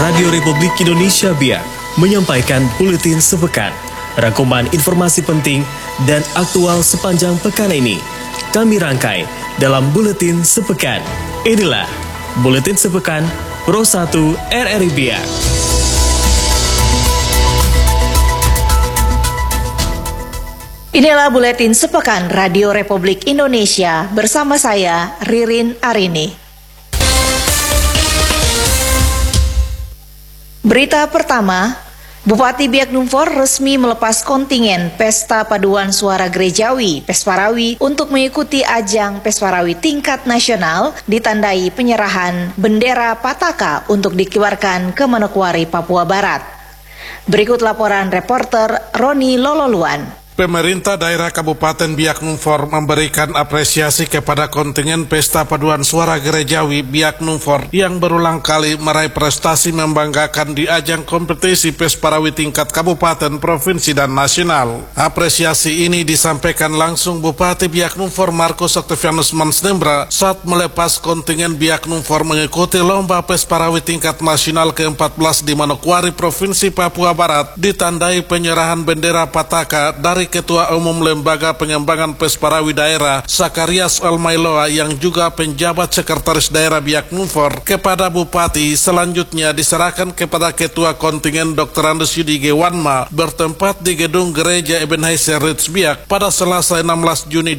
Radio Republik Indonesia Biak menyampaikan buletin sepekan, rangkuman informasi penting dan aktual sepanjang pekan ini. Kami rangkai dalam buletin sepekan. Inilah buletin sepekan Pro 1 RRI Biak. Inilah buletin sepekan Radio Republik Indonesia bersama saya Ririn Arini. Berita pertama, Bupati Biak Numfor resmi melepas kontingen Pesta Paduan Suara Gerejawi Pesparawi untuk mengikuti ajang Pesparawi tingkat nasional ditandai penyerahan bendera Pataka untuk dikibarkan ke Manokwari, Papua Barat. Berikut laporan reporter Roni Lololuan. Pemerintah daerah Kabupaten Biak Numfor memberikan apresiasi kepada kontingen Pesta Paduan Suara Gerejawi Biak Numfor yang berulang kali meraih prestasi membanggakan di ajang kompetisi Pesparawi tingkat kabupaten, provinsi, dan nasional. Apresiasi ini disampaikan langsung Bupati Biak Numfor Markus Octavianus Mansnembra saat melepas kontingen Biak Numfor mengikuti lomba Pesparawi tingkat nasional ke-14 di Manokwari, Provinsi Papua Barat, ditandai penyerahan bendera Pataka dari Ketua Umum Lembaga Pengembangan Pesparawi Daerah Sakarias Almailoa yang juga penjabat Sekretaris Daerah Biak Numfor kepada Bupati. Selanjutnya diserahkan kepada Ketua Kontingen Dr. Andes Yudi Gewanma bertempat di Gedung Gereja Ebenezer Ritz Biak pada Selasa 16 Juni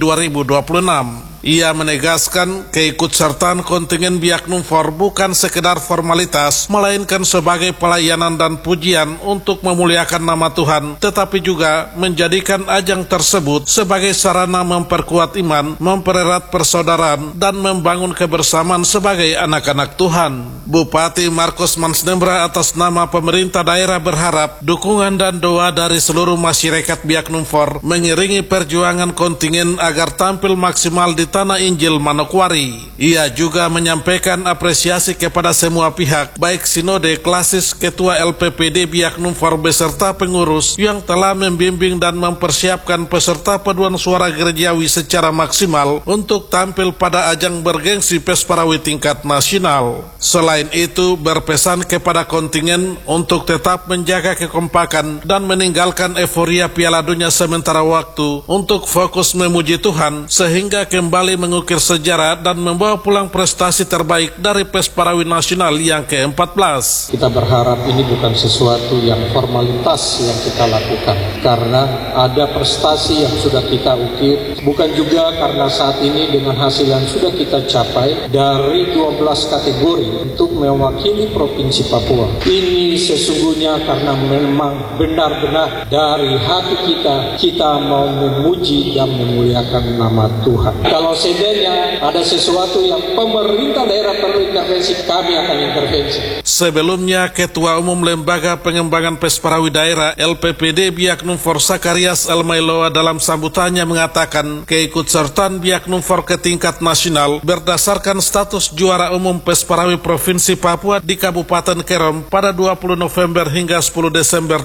2026. Ia menegaskan keikutsertaan kontingen Biak Numfor bukan sekedar formalitas, melainkan sebagai pelayanan dan pujian untuk memuliakan nama Tuhan, tetapi juga menjadikan ajang tersebut sebagai sarana memperkuat iman, mempererat persaudaraan, dan membangun kebersamaan sebagai anak-anak Tuhan. Bupati Markus Mansnembra atas nama pemerintah daerah berharap dukungan dan doa dari seluruh masyarakat Biak Numfor mengiringi perjuangan kontingen agar tampil maksimal di Tanah Injil Manokwari. Ia juga menyampaikan apresiasi kepada semua pihak, baik Sinode Klasis, Ketua LPPD Biak Numfor beserta pengurus yang telah membimbing dan mempersiapkan peserta paduan suara gerejawi secara maksimal untuk tampil pada ajang bergengsi Pesparawi tingkat nasional. Selain itu, berpesan kepada kontingen untuk tetap menjaga kekompakan dan meninggalkan euforia Piala Dunia sementara waktu untuk fokus memuji Tuhan sehingga kembali mengukir sejarah dan membawa pulang prestasi terbaik dari Pesparawi nasional yang ke-14. Kita berharap ini bukan sesuatu yang formalitas yang kita lakukan, karena ada prestasi yang sudah kita ukir, bukan juga karena saat ini dengan hasil yang sudah kita capai dari 12 kategori untuk mewakili Provinsi Papua. Ini sesungguhnya karena memang benar-benar dari hati kita mau memuji dan memuliakan nama Tuhan. Kalau seandainya ada sesuatu yang pemerintah daerah perlu intervensi, kami akan intervensi. Sebelumnya, Ketua Umum Lembaga Pengembangan Pesparawi Daerah LPPD Biak Numfor Sakarias Almailoa dalam sambutannya mengatakan keikutsertaan Biak Numfor ke tingkat nasional berdasarkan status juara umum Pesparawi Provinsi Papua di Kabupaten Kerom pada 20 November hingga 10 Desember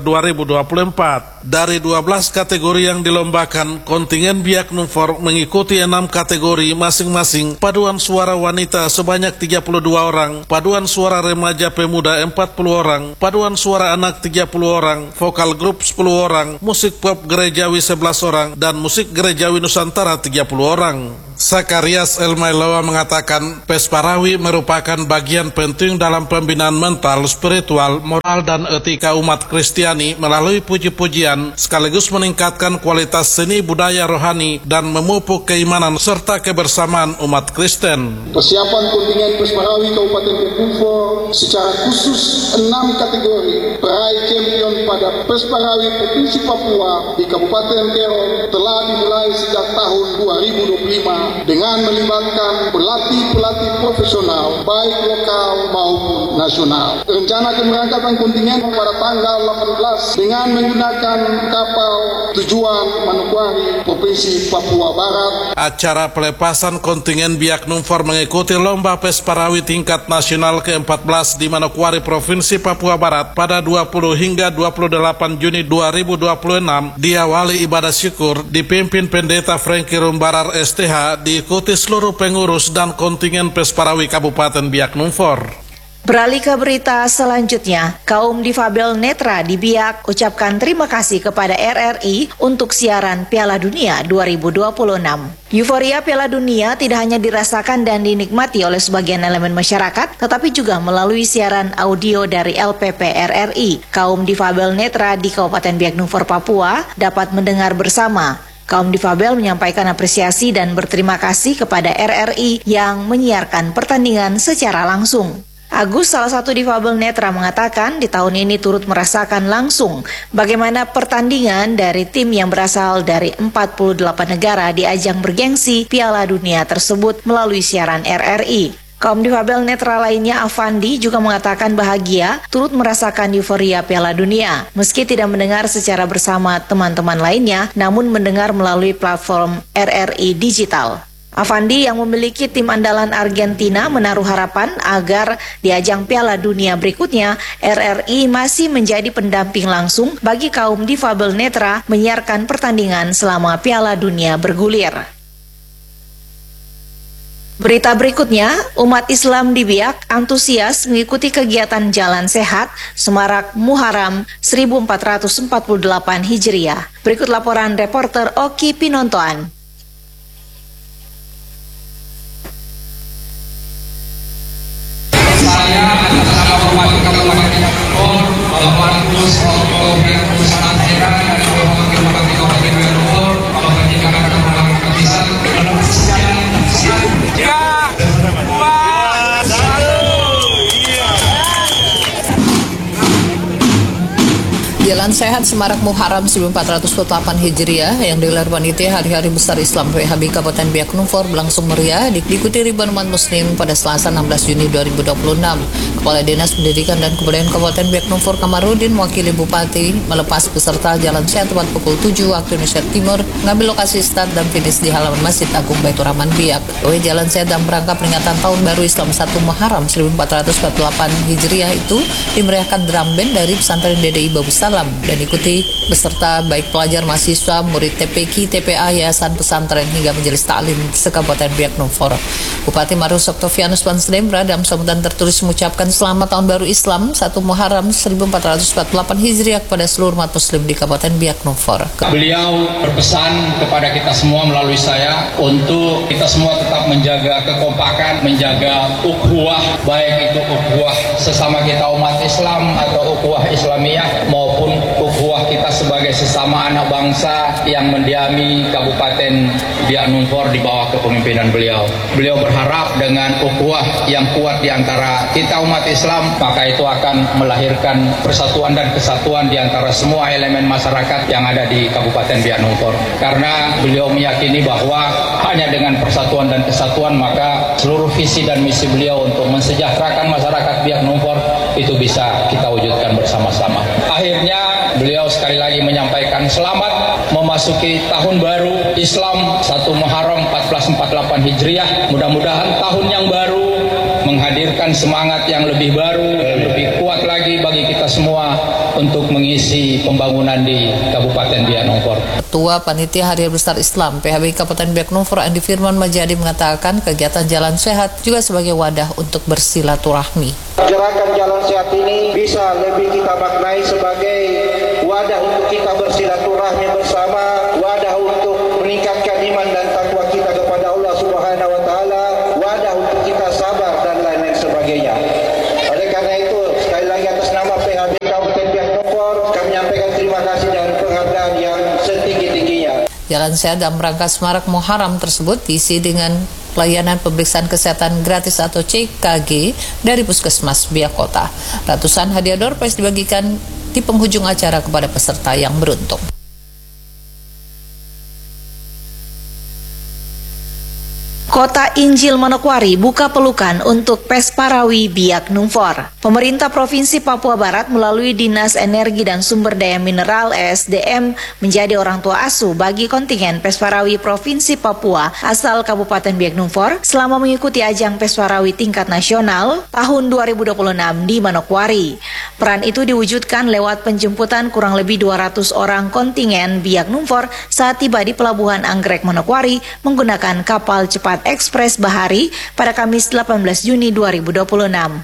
2024. Dari 12 kategori yang dilombakan, kontingen Biak Numfor mengikuti 6 kategori masing-masing: paduan suara wanita sebanyak 32 orang, paduan suara remaja pemuda 40 orang, paduan suara anak 30 orang, vokal grup 10 orang, musik pop gerejawi 11 orang, dan musik gerejawi Nusantara 30 orang. Sakarias Almailoa mengatakan Pesparawi merupakan bagian penting dalam pembinaan mental, spiritual, moral, dan etika umat Kristiani melalui puji-pujian, sekaligus meningkatkan kualitas seni budaya rohani dan memupuk keimanan serta kebersamaan umat Kristen. Persiapan kontingen Pesparawi Kabupaten Biak Numfor secara khusus 6 kategori peraih champion pada Pesparawi Provinsi Papua di Kabupaten Kerom telah dimulai sejak tahun 2025 dengan melibatkan pelatih-pelatih profesional baik lokal maupun nasional. Rencana keberangkatan kontingen pada tanggal 18 dengan menggunakan kapal tujuan Manokwari, Provinsi Papua Barat. Acara pelepasan kontingen Biak Numfor mengikuti lomba Pesparawi tingkat nasional ke-14 di Manokwari, Provinsi Papua Barat pada 20 hingga 28 Juni 2026 diawali ibadah syukur dipimpin Pendeta Franky Rumbarar STH, diikuti seluruh pengurus dan kontingen Pesparawi Kabupaten Biak Numfor. Beralih ke berita selanjutnya, kaum difabel netra di Biak ucapkan terima kasih kepada RRI untuk siaran Piala Dunia 2026. Euforia Piala Dunia tidak hanya dirasakan dan dinikmati oleh sebagian elemen masyarakat, tetapi juga melalui siaran audio dari LPP RRI. Kaum difabel netra di Kabupaten Biak Numfor, Papua dapat mendengar bersama. Kaum difabel menyampaikan apresiasi dan berterima kasih kepada RRI yang menyiarkan pertandingan secara langsung. Agus, salah satu difabel netra, mengatakan di tahun ini turut merasakan langsung bagaimana pertandingan dari tim yang berasal dari 48 negara di ajang bergengsi Piala Dunia tersebut melalui siaran RRI. Kaum difabel netra lainnya, Avandi, juga mengatakan bahagia turut merasakan euforia Piala Dunia. Meski tidak mendengar secara bersama teman-teman lainnya, namun mendengar melalui platform RRI Digital. Avandi yang memiliki tim andalan Argentina menaruh harapan agar di ajang Piala Dunia berikutnya RRI masih menjadi pendamping langsung bagi kaum difabel netra menyiarkan pertandingan selama Piala Dunia bergulir. Berita berikutnya, umat Islam di Biak antusias mengikuti kegiatan Jalan Sehat Semarak Muharram 1448 Hijriah. Berikut laporan reporter Oki Pinontoan. Saya atas nama Bupati Kabupaten Biak Numfor, Bapak Markus, Bapak Perusahaan Daerah dan Bapak Wakil Bupati Kabupaten Biak Numfor, Bapak Pendidikan dan Pengembangan Kapisan, dalam siap. Jalan Sehat Semarak Muharram 1448 Hijriah yang digelar panitia Hari-Hari Besar Islam PHB Kabupaten Biak Numfor berlangsung meriah diikuti ribuan umat muslim pada Selasa 16 Juni 2026. Kepala Dinas Pendidikan dan Kebudayaan Kabupaten Biak Numfor Kamarudin mewakili Bupati melepas peserta Jalan Sehat tepat pukul 7 waktu Indonesia Timur mengambil lokasi start dan finish di halaman Masjid Agung Baitur Rahman Biak. Jalan Sehat dalam rangka peringatan Tahun Baru Islam 1 Muharram 1448 Hijriah itu dimeriahkan drum band dari pesantren DDI Babu Salam dan ikuti beserta baik pelajar, mahasiswa, murid TPQ, TPA, Yayasan Pesantren hingga majelis taklim se-Kabupaten Biak Numfor. Bupati Marus Oktavianus Pansdembra dalam sambutan tertulis mengucapkan selamat Tahun Baru Islam 1 Muharram 1448 Hijriah kepada seluruh umat muslim di Kabupaten Biak Numfor. Beliau berpesan kepada kita semua melalui saya untuk kita semua tetap menjaga kekompakan, menjaga ukhuwah, baik itu ukhuwah sesama kita umat Islam atau ukhuwah Islamiyah maupun ukhuwah kita sebagai sesama anak bangsa yang mendiami Kabupaten Biak Numfor di bawah kepemimpinan beliau. Beliau berharap dengan ukhuwah yang kuat di antara kita umat Islam, maka itu akan melahirkan persatuan dan kesatuan di antara semua elemen masyarakat yang ada di Kabupaten Biak Numfor. Karena beliau meyakini bahwa hanya dengan persatuan dan kesatuan maka seluruh visi dan misi beliau untuk mensejahterakan masyarakat Biak Numfor itu bisa kita wujudkan bersama-sama. Akhirnya beliau sekali lagi menyampaikan selamat memasuki tahun baru Islam 1 Muharram 1448 Hijriah. Mudah-mudahan tahun yang baru menghadirkan semangat yang lebih baru, lebih kuat lagi bagi kita semua untuk mengisi pembangunan di Kabupaten Biak Numfor. Ketua Panitia Hari Besar Islam PHB Kabupaten Biak Numfor Andi Firman Majadi mengatakan kegiatan Jalan Sehat juga sebagai wadah untuk bersilaturahmi. Gerakan Jalan Sehat ini bisa lebih kita maknai sebagai wadah untuk kita bersilaturahmi bersama, wadah untuk meningkatkan iman dan takwa kita kepada Allah Subhanahu wa taala, wadah untuk kita sabar dan lain-lain sebagainya. Oleh karena itu, sekali lagi atas nama PHB Kabupaten Biak Numfor, kami menyampaikan terima kasih dan penghargaan yang setinggi-tingginya. Jalan Sehat dalam rangka Semarak Muharram tersebut diisi dengan pelayanan pemeriksaan kesehatan gratis atau CKG dari Puskesmas Biak Kota. Ratusan hadiah door prize dibagikan di penghujung acara kepada peserta yang beruntung. Kota Injil Manokwari buka pelukan untuk Pesparawi Biak Numfor. Pemerintah Provinsi Papua Barat melalui Dinas Energi dan Sumber Daya Mineral (ESDM) menjadi orang tua asuh bagi kontingen Pesparawi Provinsi Papua asal Kabupaten Biak Numfor selama mengikuti ajang Pesparawi tingkat nasional tahun 2026 di Manokwari. Peran itu diwujudkan lewat penjemputan kurang lebih 200 orang kontingen Biak Numfor saat tiba di Pelabuhan Anggrek Manokwari menggunakan kapal cepat ekspres Bahari pada Kamis 18 Juni 2026.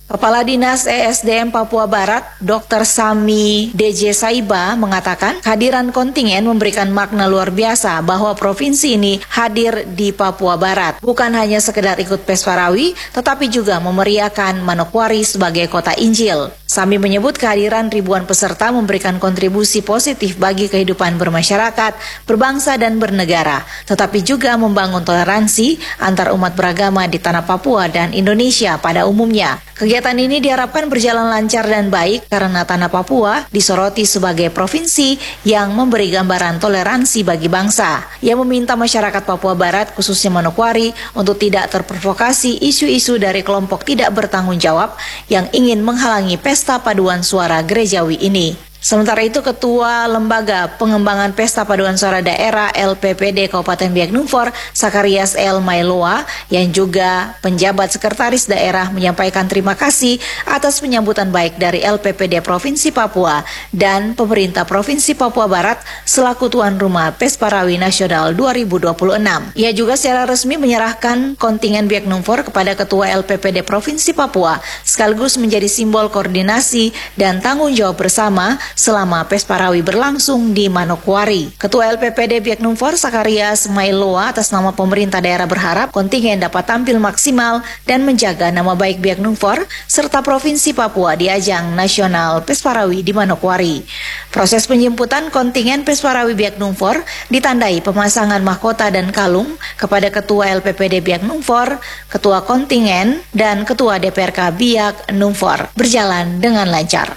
Kepala Dinas ESDM Papua Barat, Dr. Sami DJ Saiba mengatakan kehadiran kontingen memberikan makna luar biasa bahwa provinsi ini hadir di Papua Barat. Bukan hanya sekedar ikut Pesparawi, tetapi juga memeriahkan Manokwari sebagai kota Injil. Sami menyebut kehadiran ribuan peserta memberikan kontribusi positif bagi kehidupan bermasyarakat, berbangsa dan bernegara, tetapi juga membangun toleransi antar umat beragama di tanah Papua dan Indonesia pada umumnya. Kegiatan ini diharapkan berjalan lancar dan baik karena tanah Papua disoroti sebagai provinsi yang memberi gambaran toleransi bagi bangsa. Ia meminta masyarakat Papua Barat, khususnya Manokwari, untuk tidak terprovokasi isu-isu dari kelompok tidak bertanggung jawab yang ingin menghalangi pesta paduan suara gerejawi ini. Sementara itu, Ketua Lembaga Pengembangan Pesta Paduan Suara Daerah LPPD Kabupaten Biak Numfor, Sakarias L. Mailoa, yang juga penjabat sekretaris daerah menyampaikan terima kasih atas penyambutan baik dari LPPD Provinsi Papua dan pemerintah Provinsi Papua Barat selaku tuan rumah Pesparawi Nasional 2026. Ia juga secara resmi menyerahkan kontingen Biak Numfor kepada Ketua LPPD Provinsi Papua, sekaligus menjadi simbol koordinasi dan tanggung jawab bersama selama Pesparawi berlangsung di Manokwari. Ketua LPPD Biak Numfor, Sakarias Mailoa, atas nama pemerintah daerah berharap kontingen dapat tampil maksimal dan menjaga nama baik Biak Numfor serta Provinsi Papua di ajang nasional Pesparawi di Manokwari. Proses penjemputan kontingen Pesparawi Biak Numfor ditandai pemasangan mahkota dan kalung kepada Ketua LPPD Biak Numfor, Ketua kontingen, dan Ketua DPRK Biak Numfor berjalan dengan lancar.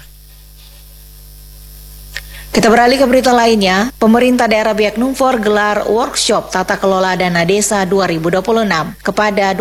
Kita beralih ke berita lainnya. Pemerintah daerah Biak Numfor gelar workshop tata kelola dana desa 2026 kepada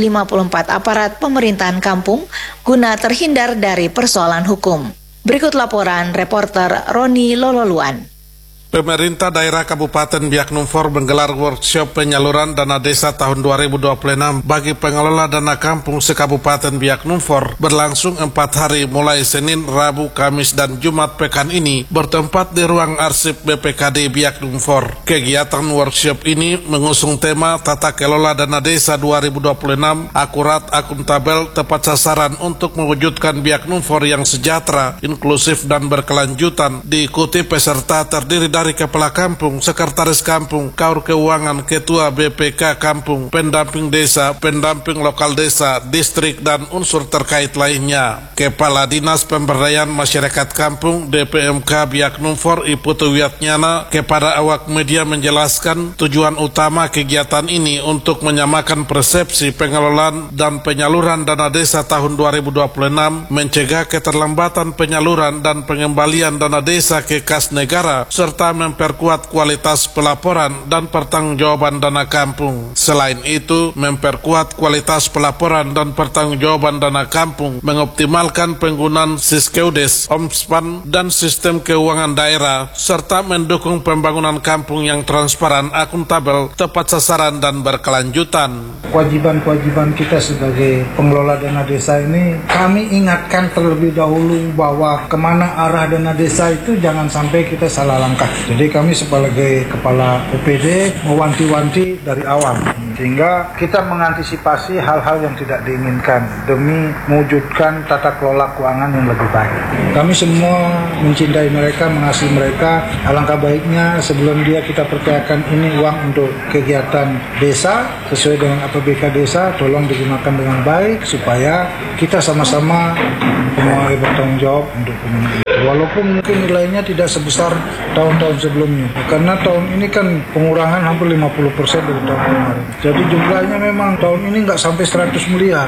254 aparat pemerintahan kampung guna terhindar dari persoalan hukum. Berikut laporan reporter Roni Lololuan. Pemerintah daerah Kabupaten Biak Numfor menggelar workshop penyaluran dana desa tahun 2026 bagi pengelola dana kampung se-Kabupaten Biak Numfor berlangsung 4 hari mulai Senin, Rabu, Kamis, dan Jumat pekan ini bertempat di ruang arsip BPKD Biak Numfor. Kegiatan workshop ini mengusung tema Tata Kelola Dana Desa 2026 akurat, akuntabel, tepat sasaran untuk mewujudkan Biak Numfor yang sejahtera, inklusif, dan berkelanjutan. Diikuti peserta terdiri dari Kepala Kampung, Sekretaris Kampung, Kaur Keuangan, Ketua BPK Kampung, Pendamping Desa, Pendamping Lokal Desa, Distrik, dan unsur terkait lainnya. Kepala Dinas Pemberdayaan Masyarakat Kampung DPMK Biak Numfor Iputu Wiatnyana kepada awak media menjelaskan tujuan utama kegiatan ini untuk menyamakan persepsi pengelolaan dan penyaluran dana desa tahun 2026, mencegah keterlambatan penyaluran dan pengembalian dana desa ke kas negara, serta memperkuat kualitas pelaporan dan pertanggungjawaban dana kampung. Selain itu, memperkuat kualitas pelaporan dan pertanggungjawaban dana kampung, mengoptimalkan penggunaan Siskeudes, Omspan, dan sistem keuangan daerah, serta mendukung pembangunan kampung yang transparan, akuntabel, tepat sasaran, dan berkelanjutan. Kewajiban-kewajiban kita sebagai pengelola dana desa ini, kami ingatkan terlebih dahulu bahwa kemana arah dana desa itu jangan sampai kita salah langkah. Jadi kami sebagai kepala OPD mewanti-wanti dari awal, sehingga kita mengantisipasi hal-hal yang tidak diinginkan demi mewujudkan tata kelola keuangan yang lebih baik. Kami semua mencintai mereka, mengasihi mereka. Alangkah baiknya sebelum dia kita percayakan ini uang untuk kegiatan desa sesuai dengan APBK desa, tolong digunakan dengan baik supaya kita sama-sama semua bertanggung jawab untuk pemenang. Walaupun mungkin nilainya tidak sebesar tahun-tahun sebelumnya, karena tahun ini kan pengurangan hampir 50% dari tahun kemarin. Jadi jumlahnya memang tahun ini nggak sampai 100 miliar,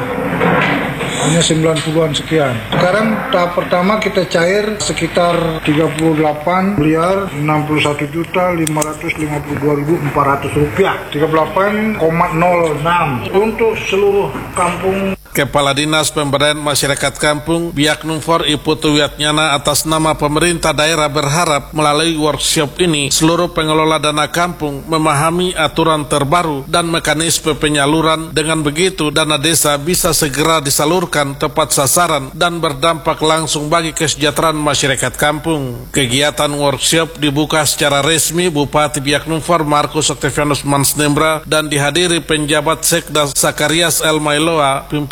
hanya 90-an sekian. Sekarang tahap pertama kita cair sekitar 38 miliar 61.552.400 rupiah, 38,06 untuk seluruh kampung. Kepala Dinas Pemberdayaan Masyarakat Kampung Biak Numfor Iputu Wiatnyana atas nama pemerintah daerah berharap melalui workshop ini seluruh pengelola dana kampung memahami aturan terbaru dan mekanisme penyaluran. Dengan begitu dana desa bisa segera disalurkan tepat sasaran dan berdampak langsung bagi kesejahteraan masyarakat kampung. Kegiatan workshop dibuka secara resmi Bupati Biak Numfor Markus Octavianus Mansnembra dan dihadiri penjabat Sekda Sakarias L. Mailoa, pimpinan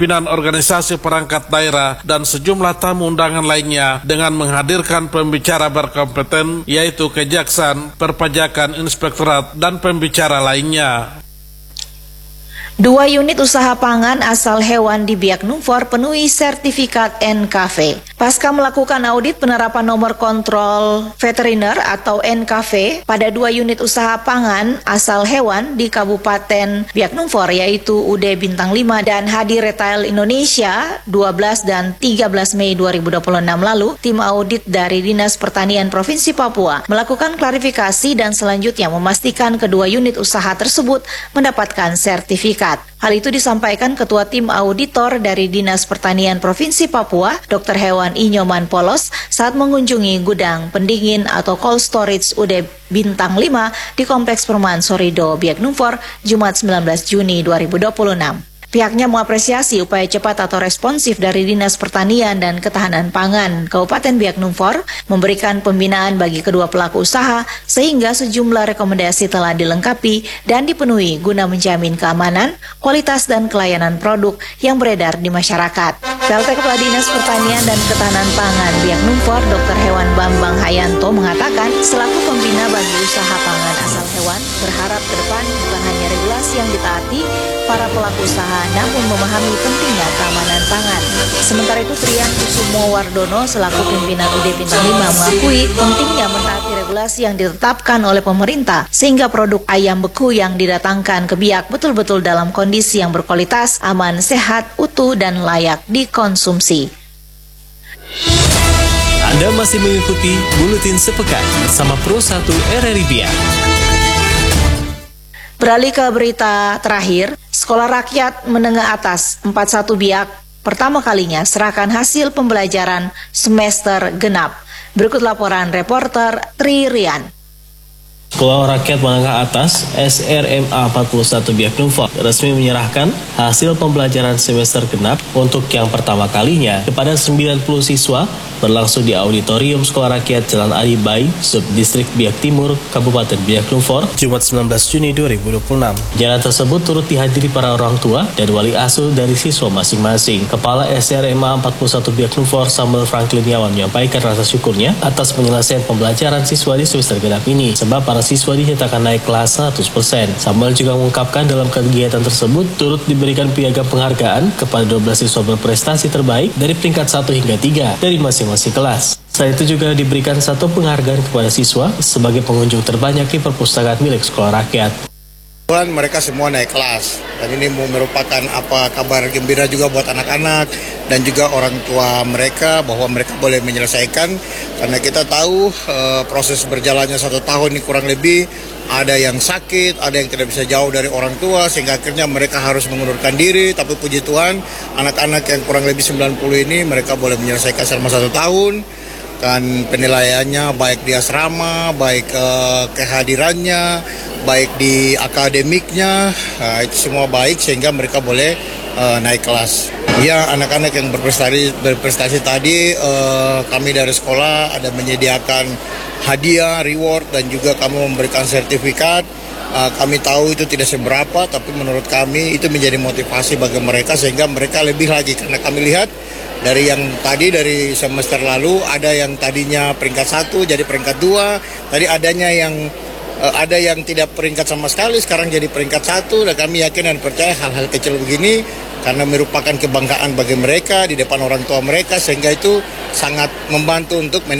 pimpinan organisasi perangkat daerah, dan sejumlah tamu undangan lainnya dengan menghadirkan pembicara berkompeten yaitu Kejaksaan, Perpajakan, Inspektorat, dan pembicara lainnya. 2 unit usaha pangan asal hewan di Biak Numfor penuhi sertifikat NKV. Pasca melakukan audit penerapan nomor kontrol veteriner atau NKV pada 2 unit usaha pangan asal hewan di Kabupaten Biak Numfor yaitu UD Bintang 5 dan Hadi Retail Indonesia 12 dan 13 Mei 2026 lalu, tim audit dari Dinas Pertanian Provinsi Papua melakukan klarifikasi dan selanjutnya memastikan kedua unit usaha tersebut mendapatkan sertifikat. Hal itu disampaikan Ketua Tim Auditor dari Dinas Pertanian Provinsi Papua, Dr. Hewan Inyoman Polos, saat mengunjungi gudang pendingin atau cold storage UD Bintang 5 di Kompleks Perumahan Sorido, Biak Numfor, Jumat 19 Juni 2026. Pihaknya mengapresiasi upaya cepat atau responsif dari Dinas Pertanian dan Ketahanan Pangan Kabupaten Biak Numfor memberikan pembinaan bagi kedua pelaku usaha sehingga sejumlah rekomendasi telah dilengkapi dan dipenuhi guna menjamin keamanan, kualitas dan kelayanan produk yang beredar di masyarakat. PLT Kepala Dinas Pertanian dan Ketahanan Pangan Biak Numfor, Dr. Hewan Bambang Hayanto mengatakan selaku pembina bagi usaha pangan asal hewan berharap ke depan bukan hanya regulasi yang ditaati para pelaku usaha namun memahami pentingnya keamanan pangan. Sementara itu Trian Kusumo Wardono selaku pimpinan UD Bintang 5 mengakui pentingnya mentaati regulasi yang ditetapkan oleh pemerintah sehingga produk ayam beku yang didatangkan ke Biak betul-betul dalam kondisi yang berkualitas, aman, sehat, utuh, dan layak dikonsumsi. Anda masih mengikuti Buletin Sepekan bersama Pro 1 RRI Biak. Beralih ke berita terakhir, Sekolah Rakyat Menengah Atas 41 Biak pertama kalinya serahkan hasil pembelajaran semester genap. Berikut laporan reporter Tri Rian. Sekolah Rakyat Menengah Atas SRMA 41 Biak Numfor resmi menyerahkan hasil pembelajaran semester genap untuk yang pertama kalinya kepada 90 siswa berlangsung di Auditorium Sekolah Rakyat Jalan Ali Bai, Subdistrik Biak Timur, Kabupaten Biak Numfor, Jumat 19 Juni 2026. Jalan tersebut turut dihadiri para orang tua dan wali asuh dari siswa masing-masing. Kepala SRMA 41 Biak Numfor, Samuel Franklin Yawan, menyampaikan rasa syukurnya atas penyelesaian pembelajaran siswa di semester genap ini, sebab para siswa dinyatakan naik kelas 100%. Samuel juga mengungkapkan dalam kegiatan tersebut turut diberikan piagam penghargaan kepada 12 siswa berprestasi terbaik dari peringkat 1 hingga 3 dari masing-masing kelas. Selain itu juga diberikan satu penghargaan kepada siswa sebagai pengunjung terbanyak di perpustakaan milik Sekolah Rakyat. Mereka semua naik kelas dan ini merupakan kabar gembira juga buat anak-anak dan juga orang tua mereka bahwa mereka boleh menyelesaikan, karena kita tahu proses berjalannya 1 tahun ini kurang lebih ada yang sakit, ada yang tidak bisa jauh dari orang tua sehingga akhirnya mereka harus mengundurkan diri. Tapi puji Tuhan anak-anak yang kurang lebih 90 ini mereka boleh menyelesaikan selama 1 tahun. Dan penilaiannya baik di asrama, baik kehadirannya, baik di akademiknya, itu semua baik sehingga mereka boleh naik kelas. Ya, anak-anak yang berprestasi tadi kami dari sekolah ada menyediakan hadiah, reward, dan juga kami memberikan sertifikat. Kami tahu itu tidak seberapa, tapi menurut kami itu menjadi motivasi bagi mereka sehingga mereka lebih lagi, karena kami lihat dari yang tadi dari semester lalu ada yang tadinya peringkat 1 jadi peringkat 2, tadi ada yang tidak peringkat sama sekali sekarang jadi peringkat 1, dan kami yakin dan percaya hal-hal kecil begini karena merupakan kebanggaan bagi mereka di depan orang tua mereka sehingga itu sangat membantu untuk